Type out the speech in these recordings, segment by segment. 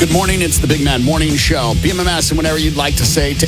Good morning. It's the Big Mad Morning Show. BMMS and whatever you'd like to say to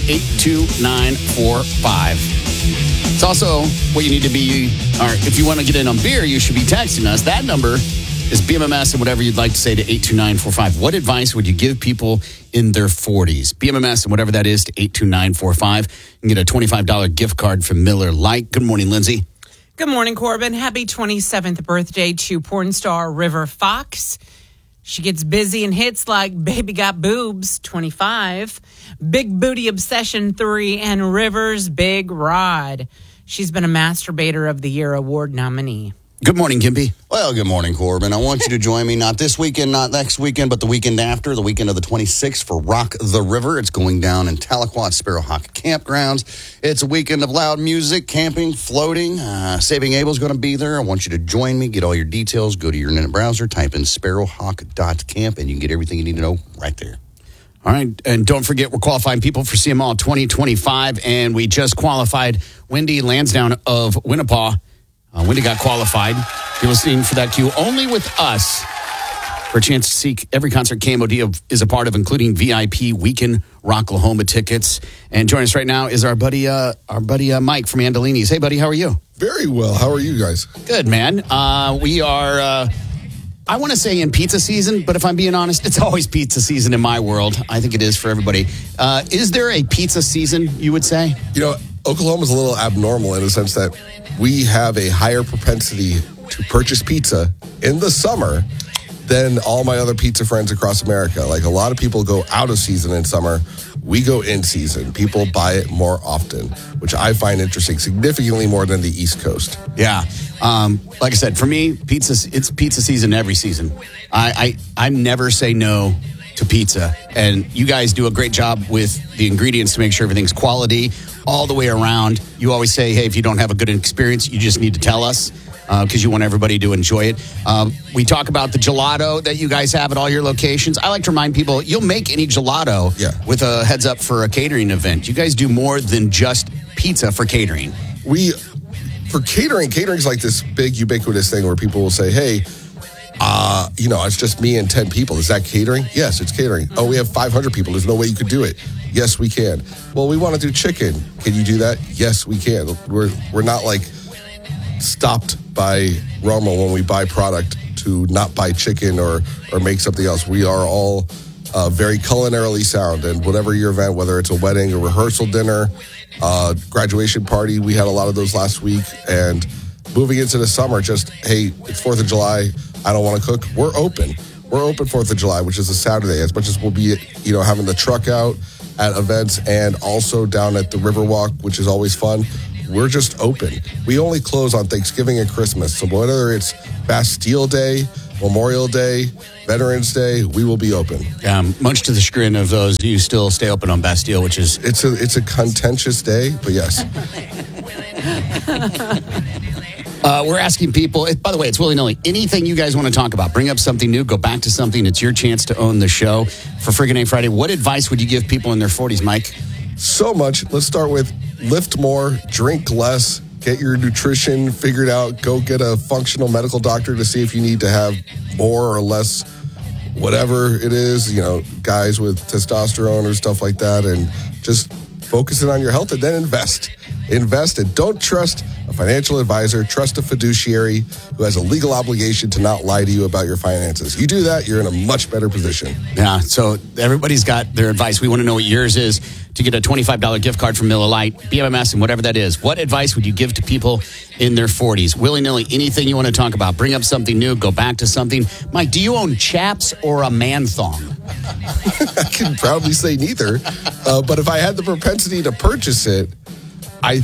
82945. It's also what you need to be, or if you want to get in on beer, you should be texting us. That number is BMMS and whatever you'd like to say to 82945. What advice would you give people in their 40s? BMMS and whatever that is to 82945. You can get a $25 gift card from Miller Lite. Good morning, Lindsay. Good morning, Corbin. Happy 27th birthday to porn star River Fox. She gets busy in hits like Baby Got Boobs, 25, Big Booty Obsession 3, and River's Big Rod. She's been a Masturbator of the Year award nominee. Good morning, Gimpy. Well, good morning, Corbin. I want you to join me not this weekend, not next weekend, but the weekend after, the weekend of the 26th for Rock the River. It's going down in Tahlequah Sparrowhawk Campgrounds. It's a weekend of loud music, camping, floating. Saving Abel's going to be there. I want you to join me. Get all your details. Go to your internet browser, type in sparrowhawk.camp, and you can get everything you need to know right there. All right, and don't forget, we're qualifying people for CML 2025, and we just qualified Wendy Lansdowne of Winnepaw. Wendy got qualified. You're listening for that cue only with us for a chance to seek every concert KMOD is a part of, including VIP Weekend Rocklahoma tickets. And joining us right now is our buddy Mike from Andolini's. Hey, buddy, how are you? Very well. How are you guys? Good, man. We are, I want to say in pizza season, but if I'm being honest, it's always pizza season in my world. I think it is for everybody. Is there a pizza season, you would say? You know, Oklahoma's a little abnormal in the sense that we have a higher propensity to purchase pizza in the summer than all my other pizza friends across America. Like, a lot of people go out of season in summer. We go in season. People buy it more often, which I find interesting, significantly more than the East Coast. Yeah. Like I said, for me, it's pizza season every season. I never say no to pizza. And you guys do a great job with the ingredients to make sure everything's quality all the way around. You always say, hey, if you don't have a good experience, you just need to tell us because you want everybody to enjoy it. We talk about the gelato that you guys have at all your locations. I like to remind people, you'll make any gelato with a heads up for a catering event. You guys do more than just pizza for catering. For catering's like this big ubiquitous thing where people will say, hey, it's just me and 10 people. Is that catering? Yes, it's catering. Oh, we have 500 people. There's no way you could do it. Yes, we can. Well, we want to do chicken. Can you do that? Yes, we can. We're not like stopped by Roma when we buy product to not buy chicken or make something else. We are all very culinarily sound, and whatever your event, whether it's a wedding, a rehearsal dinner, graduation party, we had a lot of those last week. And moving into the summer, just, hey, it's 4th of July. I don't want to cook. We're open. We're open 4th of July, which is a Saturday, as much as we'll be, having the truck out at events and also down at the Riverwalk, which is always fun. We're just open. We only close on Thanksgiving and Christmas. So whether it's Bastille Day, Memorial Day, Veterans Day, we will be open. Much to the chagrin of those, you still stay open on Bastille, which is... It's a contentious day, but yes. We're asking people, by the way, it's willy-nilly. Anything you guys want to talk about, bring up something new, go back to something. It's your chance to own the show. For Friggin' A Friday, what advice would you give people in their 40s, Mike? So much. Let's start with lift more, drink less, get your nutrition figured out, go get a functional medical doctor to see if you need to have more or less, whatever it is, guys with testosterone or stuff like that, and just focusing on your health and then invest. Invest and don't trust a financial advisor. Trust a fiduciary who has a legal obligation to not lie to you about your finances. You do that, you're in a much better position. Yeah, so everybody's got their advice. We want to know what yours is to get a $25 gift card from Miller Lite, BMMS, and whatever that is. What advice would you give to people in their 40s? Willy-nilly, anything you want to talk about. Bring up something new, go back to something. Mike, do you own chaps or a man thong? I can proudly say neither. But if I had the propensity to purchase it, I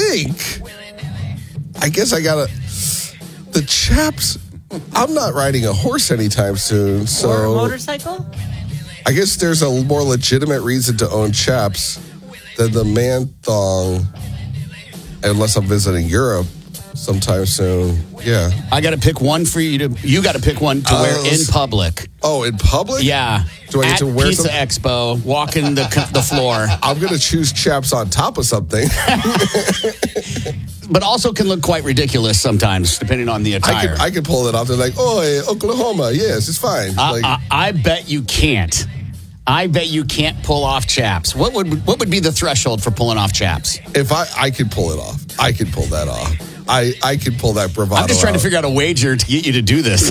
guess I got the chaps. I'm not riding a horse anytime soon. So or a motorcycle? I guess there's a more legitimate reason to own chaps than the man thong, unless I'm visiting Europe sometime soon. Yeah. I got to pick one for you you got to pick one to wear in public. Oh, in public? Yeah. Do I get to wear Pizza Expo, walking the floor. I'm going to choose chaps on top of something. But also can look quite ridiculous sometimes, depending on the attire. I can pull it off. They're like, oh, Oklahoma. Yes, it's fine. I bet you can't. I bet you can't pull off chaps. What would be the threshold for pulling off chaps? If I could pull it off, I could pull that off. I could pull that bravado. I'm just trying to out. figure out a wager to get you to do this.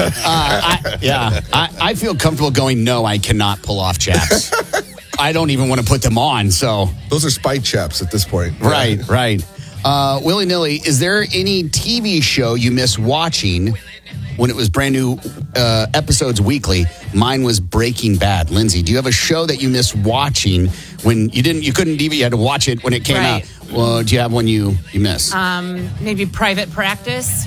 I feel comfortable going, no, I cannot pull off chaps. I don't even want to put them on. So Those are spite chaps at this point. right. Willy-nilly, is there any TV show you miss watching when it was brand new episodes weekly? Mine was Breaking Bad. Lindsay, do you have a show that you miss watching when you couldn't even, you had to watch it when it came Right. out? Well, do you have one you miss? Maybe Private Practice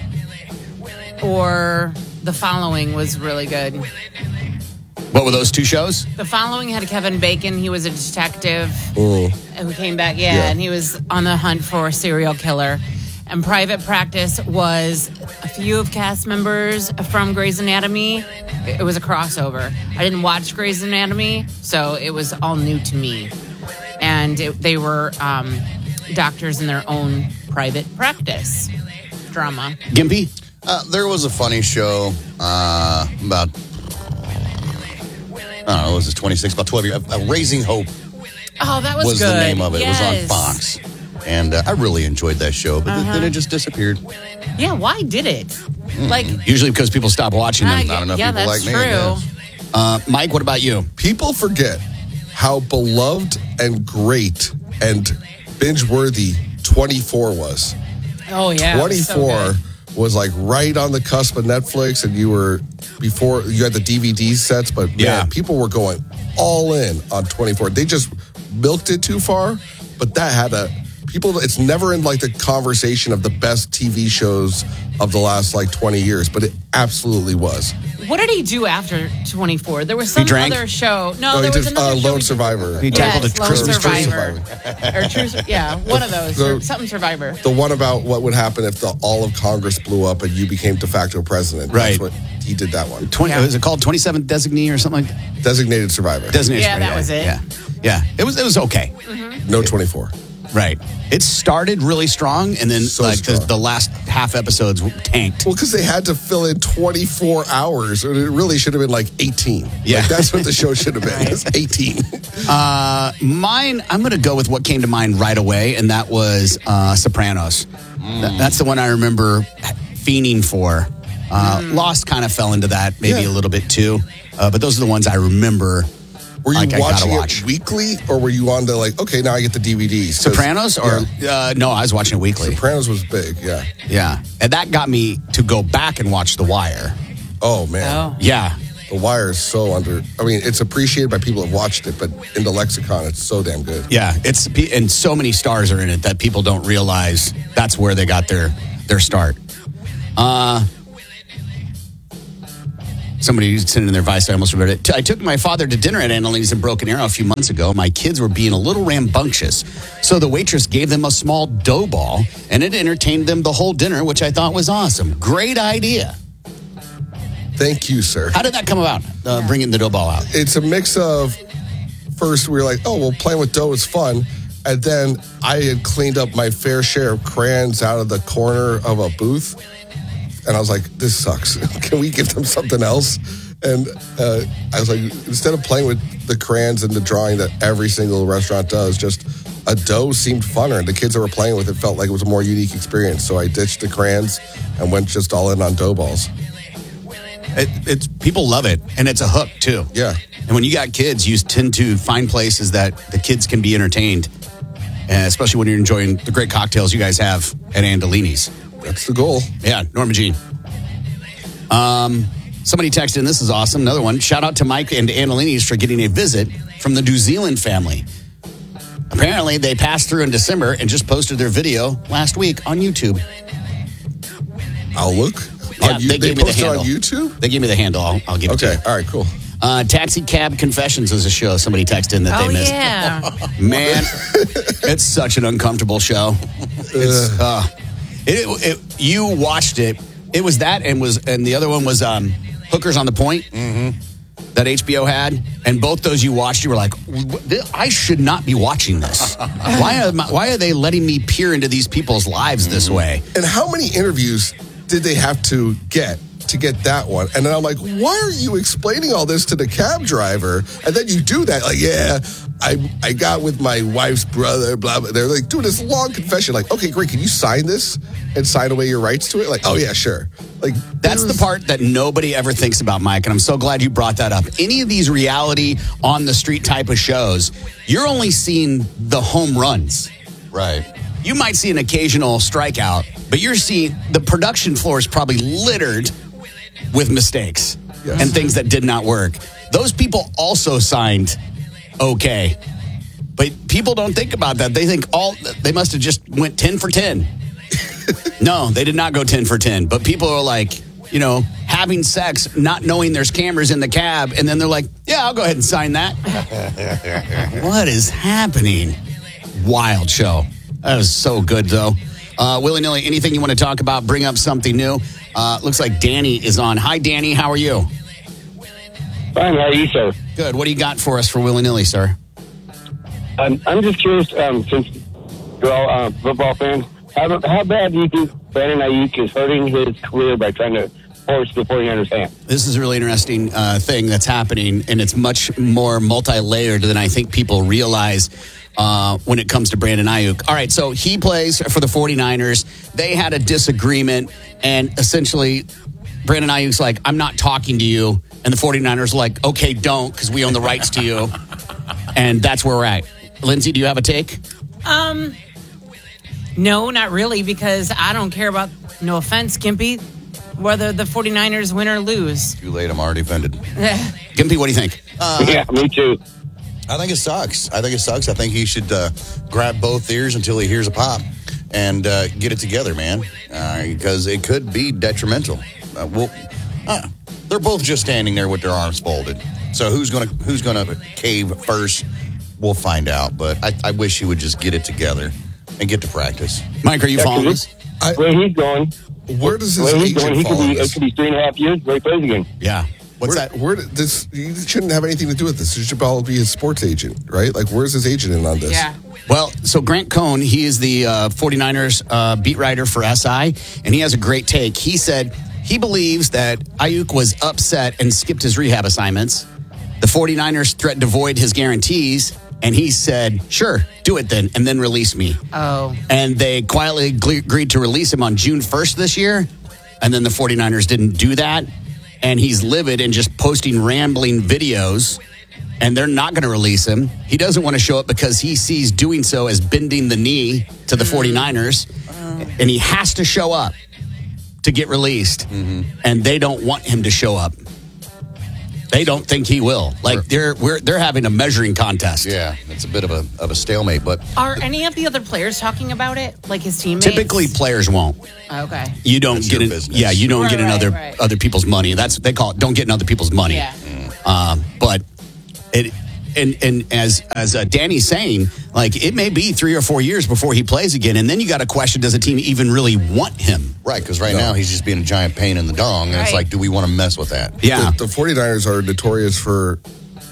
or The Following was really good. What were those two shows? The Following had Kevin Bacon. He was a detective Oh, who came back, Yeah. and he was on the hunt for a serial killer. And Private Practice was a few of cast members from Grey's Anatomy. It was a crossover. I didn't watch Grey's Anatomy, so it was all new to me. And they were doctors in their own private practice drama. Gimpy? There was a funny show about, I don't know, was it 26, about 12 years, Raising Hope Oh, that was was good. the name of it. Yes. It was on Fox. And I really enjoyed that show, but then it just disappeared. Yeah, why did it? Like, Usually because people stop watching them. Not enough yeah, people that's like me, true. yes. Mike, what about you? people forget how beloved and great and binge-worthy 24 was. Oh yeah, it was so 24 good. was like right on the cusp of Netflix, and you had the DVD sets, but Yeah. man, people were going all in on 24. They just milked it too far, but that had it's never in like the conversation of the best TV shows of the last like 20 years, but it absolutely was. What did he do after 24? There was some drank? other show. No, he there was did another show. Lone Survivor. He tackled Yes, a Lone Christmas tree. Survivor. Or True, yeah, one of those. So- or something Survivor. The one about what would happen if all of Congress blew up and you became de facto president. Right. That's what he did that one. Was it called 27th Designee or something like that? Designated survivor. Designated Yeah, that was it. Yeah. It was okay. No 24. Right. It started really strong, and then So like strong. the last half episodes tanked. Well, because they had to fill in 24 hours. And it really should have been like 18. Yeah. Like, that's what the show should have been. It's 18. Mine, I'm going to go with what came to mind right away, and that was Sopranos. That's the one I remember fiending for. Lost kind of fell into that maybe Yeah. a little bit too, but those are the ones I remember. Were you Like, I gotta watching watch. it weekly, or were you on to like, okay, now I get the DVDs? 'Cause- Sopranos, or no, I was watching it weekly. Sopranos was big, yeah. Yeah, and that got me to go back and watch The Wire. Oh, man. Oh. Yeah, The Wire is so it's appreciated by people who have watched it, but in the lexicon, it's so damn good. yeah, and so many stars are in it that people don't realize that's where they got their start. Somebody sent in their advice. I almost remembered it. I took my father to dinner at Annalise in Broken Arrow a few months ago. My kids were being a little rambunctious, so the waitress gave them a small dough ball, and it entertained them the whole dinner, which I thought was awesome. Great idea. Thank you, sir. How did that come about? Bringing the dough ball out. It's a mix of, first we were like, oh, well, playing with dough is fun. And then I had cleaned up my fair share of crayons out of the corner of a booth. And I was like, this sucks. Can we give them something else? And I was like, instead of playing with the crayons and the drawing that every single restaurant does, just a dough seemed funner. And the kids that were playing with it felt like it was a more unique experience. So I ditched the crayons and went just all in on dough balls. It's people love it, and it's a hook too. Yeah. And when you got kids, you tend to find places that the kids can be entertained, and especially when you're enjoying the great cocktails you guys have at Andolini's. That's the goal. Yeah, Norma Jean. Somebody texted in, this is awesome. Another one. Shout out to Mike and Annalini's for getting a visit from the New Zealand family. Apparently, they passed through in December and just posted their video last week on YouTube. I'll look. Yeah, They gave me the posted handle. on YouTube? They gave me the handle. I'll give it to Okay. you. All right, cool. Taxi Cab Confessions is a show somebody texted in that Oh they missed. yeah. Man, it's such an uncomfortable show. You watched it. It was that, and the other one was Hookers on the Point that HBO had, and both those you watched. You were like, I should not be watching this. Why are they letting me peer into these people's lives this way? And how many interviews did they have to get to get that one. And then I'm like, why are you explaining all this to the cab driver? And then you do that. Like, yeah, I got with my wife's brother, blah, blah. They're like doing this long confession. Like, okay, great. Can you sign this and sign away your rights to it? Like, oh, yeah, sure. Like, that's the part that nobody ever thinks about, Mike. And I'm so glad you brought that up. Any of these reality on the street type of shows, you're only seeing the home runs. Right. You might see an occasional strikeout, but you're seeing the production floor is probably littered with mistakes and things that did not work. Those people also signed okay. But people don't think about that. They think they must have just went 10 for 10. No, they did not go 10 for 10. But people are like, having sex, not knowing there's cameras in the cab, and then they're like, yeah, I'll go ahead and sign that. What is happening? Wild show. That was so good, though. Willy-nilly, anything you want to talk about? Bring up something new. Looks like Danny is on. Hi, Danny. How are you? Fine. How are you, sir? Good. What do you got for us for Willy-nilly, sir? I'm just curious, since you're all football fans, how bad do you think Brandon Ayuk is hurting his career by trying to force the 49ers' hand? This is a really interesting thing that's happening, and it's much more multi-layered than I think people realize when it comes to Brandon Ayuk. All right, so he plays for the 49ers. They had a disagreement, and essentially Brandon Ayuk's like, I'm not talking to you. And the 49ers are like, okay, don't, because we own the rights to you. And that's where we're at. Lindsay, do you have a take? No, not really, because I don't care about, no offense, Gimpy, whether the 49ers win or lose. Too late, I'm already offended. Gimpy, what do you think? Yeah, me too. I think it sucks. I think he should grab both ears until he hears a pop and get it together, man, because it could be detrimental. They're both just standing there with their arms folded. So who's gonna cave first? We'll find out. But I wish he would just get it together and get to practice. Mike, are you following this? Where he's going. Where does his agent fall in this? It could be 3.5 years where he plays again. Yeah. What's that? You shouldn't have anything to do with this. It should all be his sports agent, right? Like, where's his agent in on this? Yeah. Well, so Grant Cohn, he is the 49ers beat writer for SI, and he has a great take. He said he believes that Ayuk was upset and skipped his rehab assignments. The 49ers threatened to void his guarantees, and he said, sure, do it then, and then release me. Oh. And they quietly agreed to release him on June 1st this year, and then the 49ers didn't do that. And he's livid and just posting rambling videos, and they're not going to release him. He doesn't want to show up because he sees doing so as bending the knee to the 49ers, and he has to show up to get released, and they don't want him to show up. They don't think he will. Like, they're having a measuring contest. Yeah, it's a bit of a stalemate, but Are any of the other players talking about it? Like his teammates? Typically, players won't. Okay. You don't It's get your in. business. Yeah, you don't get in Right. other people's money. That's what they call it. Don't get in other people's money. Yeah. But it and as Danny's saying, like, it may be 3 or 4 years before he plays again, and then you got to question: does a team even really want him? right, because right now he's just being a giant pain in the dong, and it's Right. like, do we want to mess with that? Yeah. The 49ers are notorious for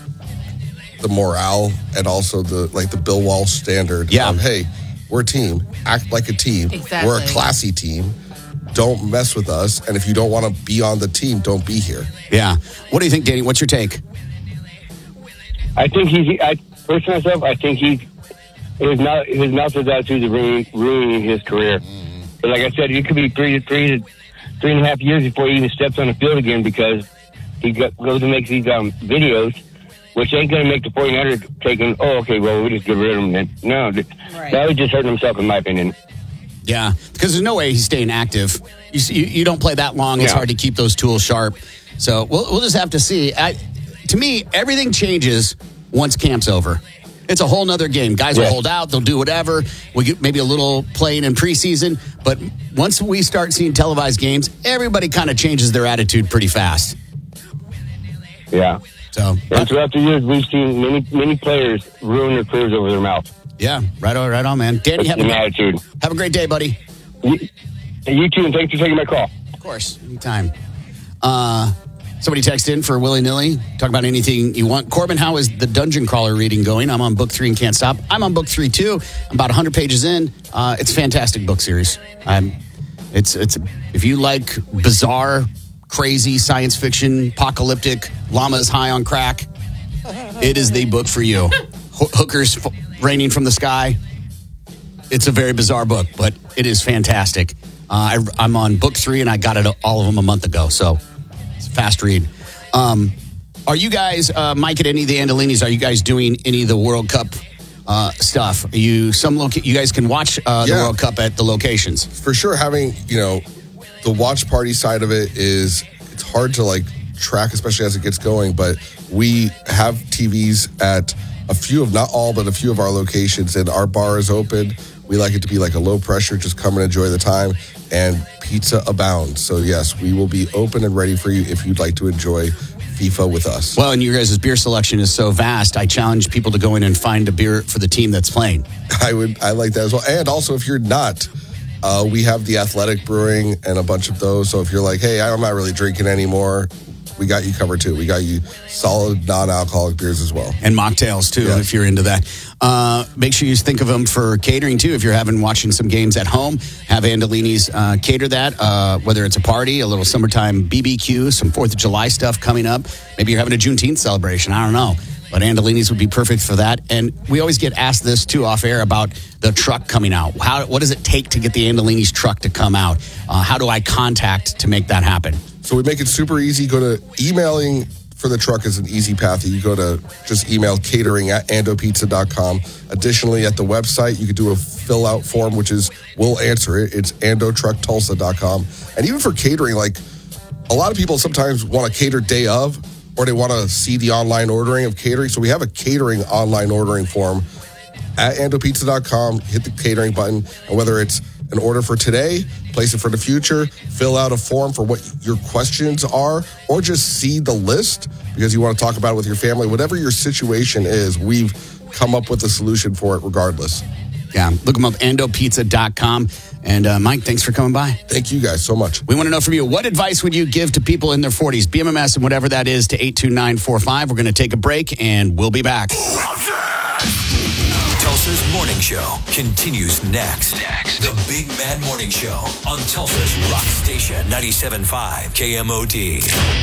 the morale and also the Bill Walsh standard Yeah. of, hey, we're a team. Act like a team. Exactly. We're a classy team. Don't mess with us. And if you don't want to be on the team, don't be here. Yeah. What do you think, Danny? What's your take? I think personally myself, I think his nonsense attitude is ruining his career. But like I said, it could be 3.5 years before he even steps on the field again because he goes and makes these videos, which ain't going to make the 49ers taking, we just get rid of him then. No, that was just hurting himself, in my opinion. Yeah, because there's no way he's staying active. You don't play that long. It's Yeah. hard to keep those tools sharp. So we'll just have to see. To me, everything changes once camp's over. It's a whole nother game. Guys will hold out. They'll do whatever. We get maybe a little playing in preseason. But once we start seeing televised games, everybody kind of changes their attitude pretty fast. Yeah. So, And throughout the years, we've seen many players ruin their careers over their mouth. yeah, right on, man. Danny, That's an attitude. have a great day, buddy. You too, and thanks for taking my call. Of course, anytime. Somebody text in for willy-nilly. Talk about anything you want. Corbin, how is the Dungeon Crawler reading going? I'm on book 3 and can't stop. I'm on book 3 too. I'm about 100 pages in. It's a fantastic book series. It's if you like bizarre crazy science fiction, apocalyptic, llamas high on crack, it is the book for you. Hookers raining from the sky. It's a very bizarre book, but it is fantastic. I'm on book 3, and I got all of them a month ago, so it's a fast read. Are you guys, Mike, at any of the Andolinis, are you guys doing any of the World Cup stuff? You guys can watch the World Cup at the locations. For sure, having, the watch party side of it's hard to track, especially as it gets going, but we have TVs at a few of our locations, and our bar is open. We like it to be a low pressure, just come and enjoy the time, and pizza abounds. So yes, we will be open and ready for you if you'd like to enjoy FIFA with us. Well, and your guys' beer selection is so vast, I challenge people to go in and find a beer for the team that's playing. I like that as well. And also, if you're not, we have the Athletic Brewing and a bunch of those. So if you're like, hey, I'm not really drinking anymore, we got you covered too. We got you solid non-alcoholic beers as well. And mocktails too, if you're into that. Make sure you think of them for catering too. If you're watching some games at home, have Andolini's cater that, whether it's a party, a little summertime BBQ, some 4th of July stuff coming up. Maybe you're having a Juneteenth celebration. I don't know. But Andolini's would be perfect for that. And we always get asked this too off air about the truck coming out. What does it take to get the Andolini's truck to come out? How do I contact to make that happen? So we make it super easy. Go to emailing for the truck is an easy path. You go to just email catering@andopizza.com. Additionally, at the website, you could do a fill out form, we'll answer it. It's andotrucktulsa.com. And even for catering, a lot of people sometimes want to cater day of, or they want to see the online ordering of catering. So we have a catering online ordering form at andopizza.com. Hit the catering button, and whether it's an order for today, place it for the future, fill out a form for what your questions are, or just see the list because you want to talk about it with your family. Whatever your situation is, we've come up with a solution for it regardless. Yeah, look them up, andopizza.com. And Mike, thanks for coming by. Thank you guys so much. We want to know from you, what advice would you give to people in their 40s? BMMS and whatever that is to 82945. We're going to take a break, and we'll be back. Tulsa's Morning Show continues next. The Big Mad Morning Show on Tulsa's Rock Station 97.5 KMOD.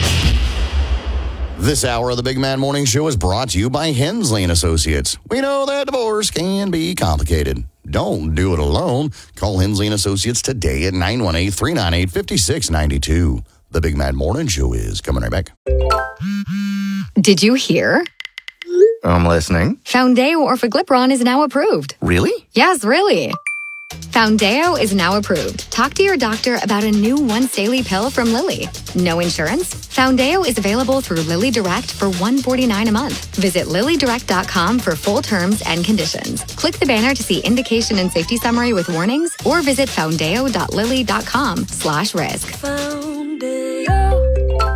This hour of the Big Man Morning Show is brought to you by Hensley & Associates. We know that divorce can be complicated. Don't do it alone. Call Hensley & Associates today at 918-398-5692. The Big Man Morning Show is coming right back. Did you hear? I'm listening. Foundeo Orforglipron is now approved. Really? Yes, really. Foundeo is now approved. Talk to your doctor about a new once-daily pill from Lilly. No insurance? Foundeo is available through Lilly Direct for $149 a month. Visit LillyDirect.com for full terms and conditions. Click the banner to see indication and safety summary with warnings, or visit foundeo.lilly.com/risk. Foundeo.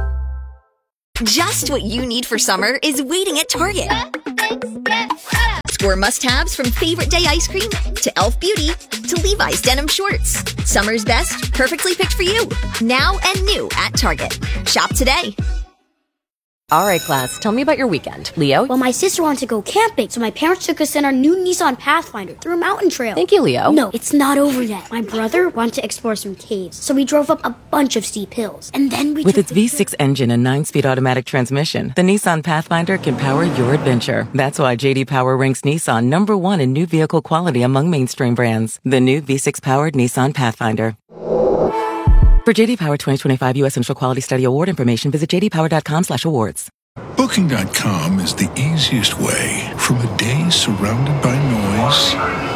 Just what you need for summer is waiting at Target. Score must-haves from favorite day ice cream to Elf Beauty to Levi's denim shorts. Summer's best, perfectly picked for you. Now and new at Target. Shop today. All right, class, tell me about your weekend. Leo? Well, my sister wanted to go camping, so my parents took us in our new Nissan Pathfinder through a mountain trail. Thank you, Leo. No, it's not over yet. My brother wanted to explore some caves, so we drove up a bunch of steep hills. And then we... With its V6 engine and 9-speed automatic transmission, the Nissan Pathfinder can power your adventure. That's why J.D. Power ranks Nissan #1 in new vehicle quality among mainstream brands. The new V6-powered Nissan Pathfinder. For J.D. Power 2025 U.S. Central Quality Study Award information, visit jdpower.com/awards. Booking.com is the easiest way from a day surrounded by noise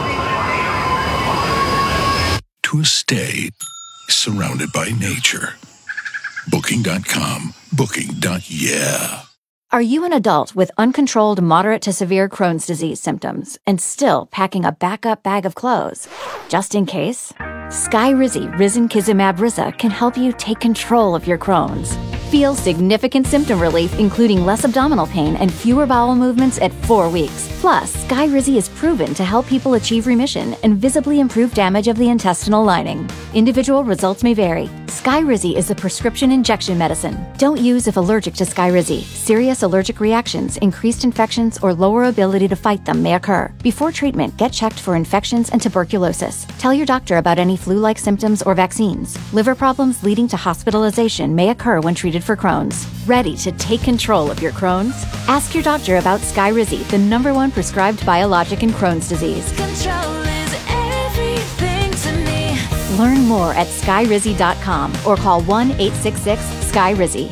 to a stay surrounded by nature. Booking.com. Booking.yeah. Are you an adult with uncontrolled moderate to severe Crohn's disease symptoms and still packing a backup bag of clothes? Just in case? Skyrizi Risankizumab Riza can help you take control of your Crohn's. Feel significant symptom relief, including less abdominal pain and fewer bowel movements at 4 weeks. Plus, Skyrizi is proven to help people achieve remission and visibly improve damage of the intestinal lining. Individual results may vary. Skyrizi is a prescription injection medicine. Don't use if allergic to Skyrizi. Serious allergic reactions, increased infections, or lower ability to fight them may occur. Before treatment, get checked for infections and tuberculosis. Tell your doctor about any flu-like symptoms or vaccines. Liver problems leading to hospitalization may occur when treated for Crohn's. Ready to take control of your Crohn's? Ask your doctor about Skyrizi, the #1 prescribed biologic in Crohn's disease. Control is everything to me. Learn more at skyrizi.com or call 1-866-SKYRIZI.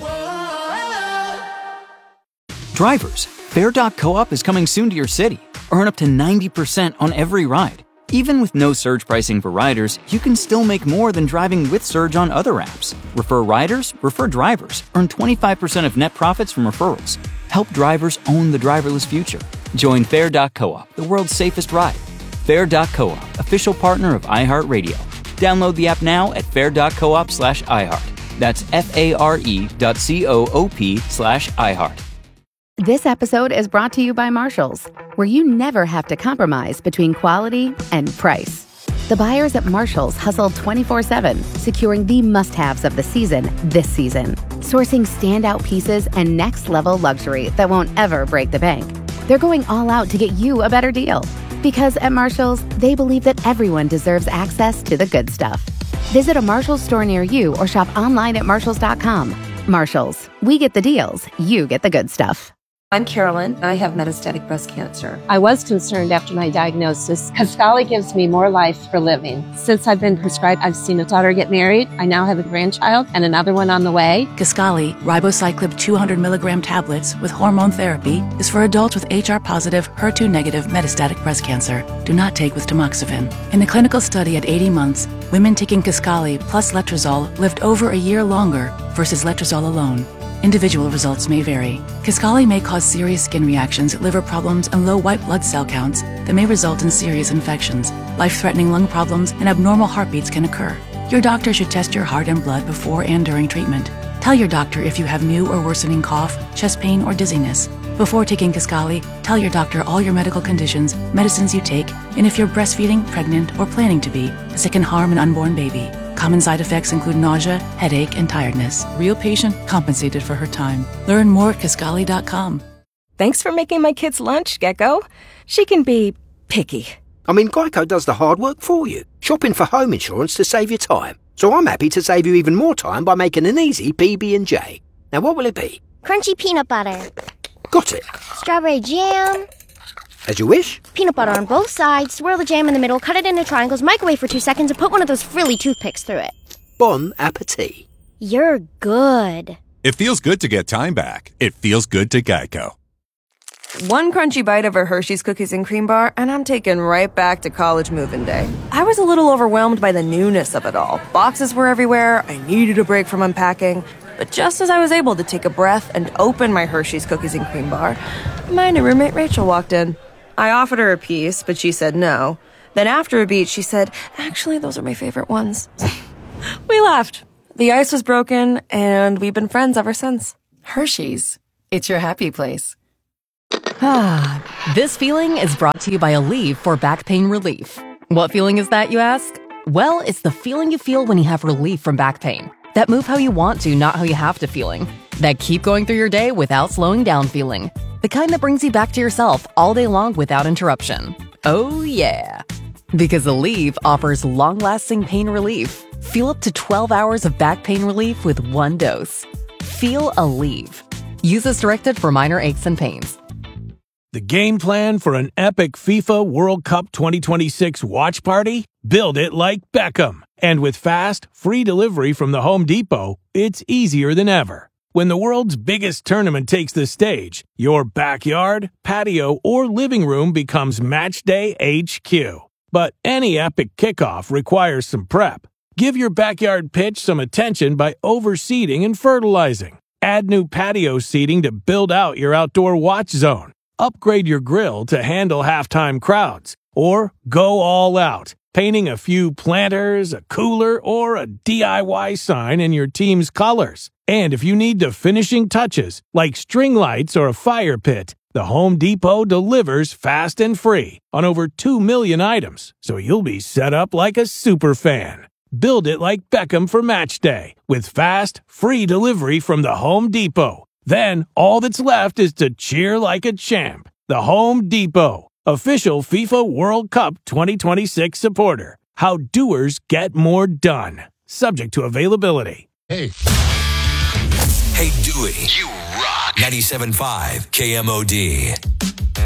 Drivers, Fair.coop is coming soon to your city. Earn up to 90% on every ride. Even with no surge pricing for riders, you can still make more than driving with Surge on other apps. Refer riders, refer drivers. Earn 25% of net profits from referrals. Help drivers own the driverless future. Join Fair.coop, the world's safest ride. Fair.coop, official partner of iHeartRadio. Download the app now at fair.coop/iHeart. That's FARE.coop/iHeart. This episode is brought to you by Marshalls, where you never have to compromise between quality and price. The buyers at Marshalls hustle 24/7, securing the must-haves of the season this season. Sourcing standout pieces and next-level luxury that won't ever break the bank. They're going all out to get you a better deal. Because at Marshalls, they believe that everyone deserves access to the good stuff. Visit a Marshalls store near you or shop online at marshalls.com. Marshalls, we get the deals, you get the good stuff. I'm Carolyn. I have metastatic breast cancer. I was concerned after my diagnosis. Kisqali gives me more life for living. Since I've been prescribed, I've seen a daughter get married. I now have a grandchild and another one on the way. Kisqali, ribociclib 200 milligram tablets with hormone therapy, is for adults with HR-positive, HER2-negative metastatic breast cancer. Do not take with tamoxifen. In a clinical study at 80 months, women taking Kisqali plus letrozole lived over a year longer versus letrozole alone. Individual results may vary. Kisqali may cause serious skin reactions, liver problems, and low white blood cell counts that may result in serious infections. Life-threatening lung problems and abnormal heartbeats can occur. Your doctor should test your heart and blood before and during treatment. Tell your doctor if you have new or worsening cough, chest pain, or dizziness. Before taking Kisqali, tell your doctor all your medical conditions, medicines you take, and if you're breastfeeding, pregnant, or planning to be, as it can harm an unborn baby. Common side effects include nausea, headache, and tiredness. Real patient compensated for her time. Learn more at Kisqali.com. Thanks for making my kids' lunch, Gecko. She can be picky. I mean, Geico does the hard work for you. Shopping for home insurance to save you time. So I'm happy to save you even more time by making an easy PB&J. Now, what will it be? Crunchy peanut butter. Got it. Strawberry jam. As you wish. Peanut butter on both sides, swirl the jam in the middle, cut it into triangles, microwave for 2 seconds, and put one of those frilly toothpicks through it. Bon appetit. You're good. It feels good to get time back. It feels good to Geico. One crunchy bite of a Hershey's Cookies and Cream Bar, and I'm taken right back to college move-in day. I was a little overwhelmed by the newness of it all. Boxes were everywhere, I needed a break from unpacking. But just as I was able to take a breath and open my Hershey's Cookies and Cream Bar, my new roommate Rachel walked in. I offered her a piece, but she said no. Then after a beat, she said, actually, those are my favorite ones. We laughed. The ice was broken, and we've been friends ever since. Hershey's. It's your happy place. This feeling is brought to you by Aleve for back pain relief. What feeling is that, you ask? Well, it's the feeling you feel when you have relief from back pain. That move how you want to, not how you have to feeling. That keep going through your day without slowing down feeling. The kind that brings you back to yourself all day long without interruption. Oh yeah. Because Aleve offers long-lasting pain relief. Feel up to 12 hours of back pain relief with one dose. Feel Aleve. Use as directed for minor aches and pains. The game plan for an epic FIFA World Cup 2026 watch party? Build it like Beckham. And with fast, free delivery from the Home Depot, it's easier than ever. When the world's biggest tournament takes the stage, your backyard, patio, or living room becomes Matchday HQ. But any epic kickoff requires some prep. Give your backyard pitch some attention by overseeding and fertilizing. Add new patio seating to build out your outdoor watch zone. Upgrade your grill to handle halftime crowds. Or go all out, painting a few planters, a cooler, or a DIY sign in your team's colors. And if you need the finishing touches, like string lights or a fire pit, the Home Depot delivers fast and free on over 2 million items, so you'll be set up like a super fan. Build it like Beckham for match day with fast, free delivery from the Home Depot. Then all that's left is to cheer like a champ. The Home Depot, official FIFA World Cup 2026 supporter. How doers get more done. Subject to availability. Hey, Dewey. You rock. 97.5 KMOD.